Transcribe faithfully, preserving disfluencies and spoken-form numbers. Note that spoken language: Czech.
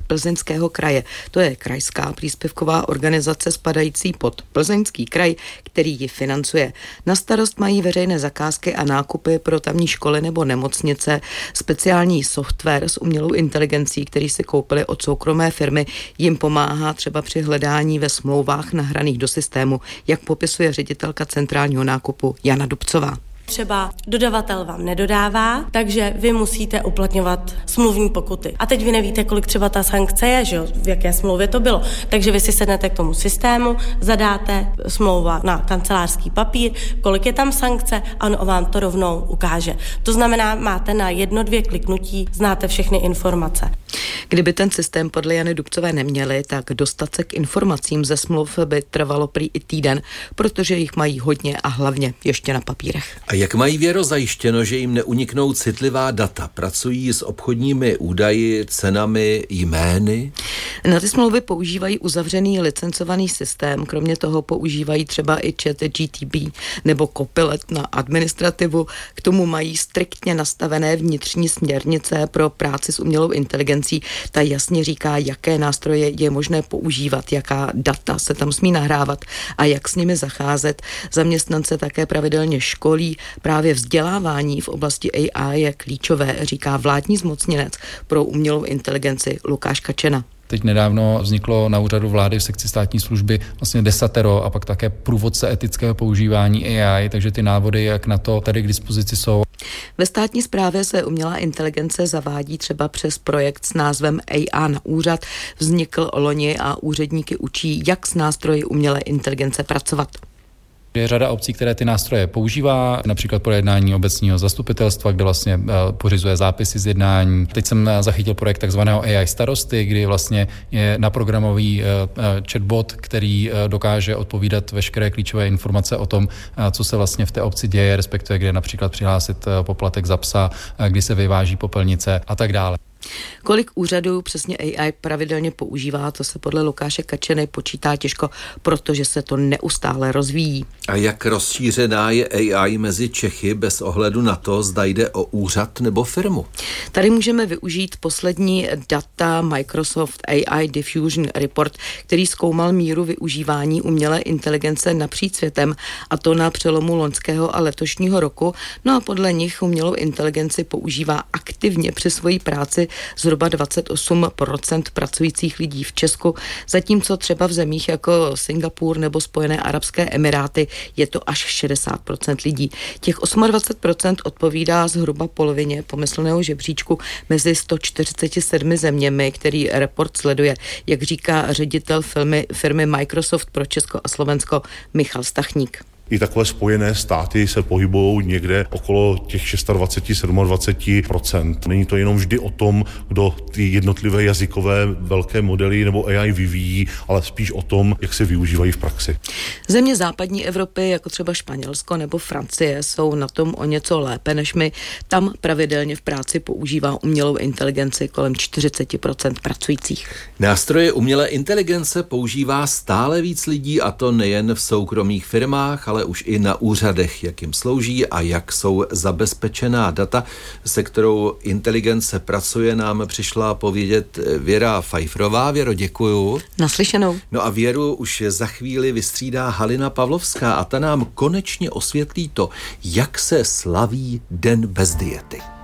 Plzeňského kraje. To je krajská příspěvková organizace spadající pod Plzeňský kraj, který ji financuje. Na starost mají veřejné zakázky a nákupy pro tamní školy nebo nemocnice. Speciální software s umělou inteligencí, který si koupili od soukromé firmy, jim pomáhá třeba při hledání ve smlouvách nahraných do systému, jak popisuje ředitelka centrálního nákupu Jana Dubcová. Třeba dodavatel vám nedodává, takže vy musíte uplatňovat smluvní pokuty. A teď vy nevíte, kolik třeba ta sankce je, že jo, v jaké smlouvě to bylo. Takže vy si sednete k tomu systému, zadáte smlouva na kancelářský papír, kolik je tam sankce a on vám to rovnou ukáže. To znamená, máte na jedno, dvě kliknutí, znáte všechny informace. Kdyby ten systém podle Jany Dubcové neměli, tak dostat se k informacím ze smluv by trvalo prý i týden, protože jich mají hodně a hlavně ještě na papírech. A jak mají, Věro, zajištěno, že jim neuniknou citlivá data? Pracují s obchodními údaji, cenami, jmény? Na ty smlouvy používají uzavřený licencovaný systém, kromě toho používají třeba i Chat G P T nebo Copilot na administrativu. K tomu mají striktně nastavené vnitřní směrnice pro práci s umělou inteligencí. Ta jasně říká, jaké nástroje je možné používat, jaká data se tam smí nahrávat a jak s nimi zacházet. Zaměstnance také pravidelně školí. Právě vzdělávání v oblasti A I je klíčové, říká vládní zmocněnec pro umělou inteligenci Lukáš Kačena. Teď nedávno vzniklo na úřadu vlády v sekci státní služby vlastně desatero a pak také průvodce etického používání A I, takže ty návody, jak na to tady k dispozici jsou. Ve státní správě se umělá inteligence zavádí třeba přes projekt s názvem A I na úřad. Vznikl loni a úředníky učí, jak s nástroji umělé inteligence pracovat. Je řada obcí, které ty nástroje používá, například pro jednání obecního zastupitelstva, kde vlastně pořizuje zápisy z jednání. Teď jsem zachytil projekt takzvaného A I starosty, kdy vlastně je naprogramový chatbot, který dokáže odpovídat veškeré klíčové informace o tom, co se vlastně v té obci děje, respektive kde například přihlásit poplatek za psa, kdy se vyváží popelnice a tak dále. Kolik úřadů přesně A I pravidelně používá, to se podle Lukáše Kačeny počítá těžko, protože se to neustále rozvíjí. A jak rozšířená je A I mezi Čechy bez ohledu na to, zda jde o úřad nebo firmu? Tady můžeme využít poslední data Microsoft A I Diffusion Report, který zkoumal míru využívání umělé inteligence napříč světem, a to na přelomu loňského a letošního roku. No a podle nich umělou inteligenci používá aktivně při své práci zhruba dvacet osm procent pracujících lidí v Česku, zatímco třeba v zemích jako Singapur nebo Spojené arabské emiráty je to až šedesát procent lidí. Těch dvacet osm procent odpovídá zhruba polovině pomyslného žebříčku mezi sto čtyřiceti sedmi zeměmi, který report sleduje, jak říká ředitel firmy, firmy Microsoft pro Česko a Slovensko Michal Stachník. I takové spojené státy se pohybují někde okolo těch dvacet šest dvacet sedm procent. Není to jenom vždy o tom, kdo ty jednotlivé jazykové velké modely nebo A I vyvíjí, ale spíš o tom, jak se využívají v praxi. Země západní Evropy, jako třeba Španělsko nebo Francie, jsou na tom o něco lépe než my. Tam pravidelně v práci používá umělou inteligenci kolem čtyřicet procent pracujících. Nástroje umělé inteligence používá stále víc lidí, a to nejen v soukromých firmách, ale už i na úřadech, jak jim slouží a jak jsou zabezpečená data, se kterou inteligence pracuje, nám přišla povědět Věra Fajfrová. Věro, děkuju. Naslyšenou. No a Věru už za chvíli vystřídá Halina Pavlovská a ta nám konečně osvětlí to, jak se slaví Den bez diety.